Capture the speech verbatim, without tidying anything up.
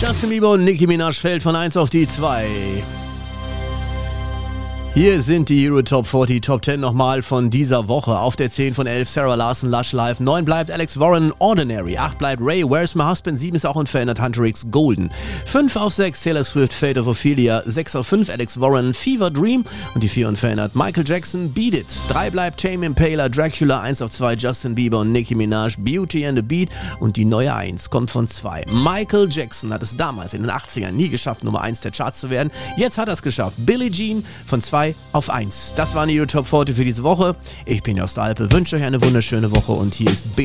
Justin Bieber und Nicki Minaj fällt von eins auf die zwei. Hier sind die Euro Top vierzig, Top zehn nochmal von dieser Woche. Auf der zehn von elf Sarah Larson, Lush Life. neun bleibt Alex Warren, Ordinary. acht bleibt Ray, Where's My Husband. sieben ist auch unverändert, Hunter X, Golden. fünf auf sechs Taylor Swift, Fate of Ophelia. sechs auf fünf Alex Warren, Fever Dream. Und die vier unverändert, Michael Jackson, Beat It. drei bleibt Tame Impala, Dracula. eins auf zwei Justin Bieber und Nicki Minaj, Beauty and the Beat. Und die neue eins kommt von zwei. Michael Jackson hat es damals in den achtzigern nie geschafft, Nummer eins der Charts zu werden. Jetzt hat er es geschafft. Billie Jean von zwei auf eins. Das waren die Euro Top vierzig für diese Woche. Ich bin Jost Alpe, wünsche euch eine wunderschöne Woche und hier ist B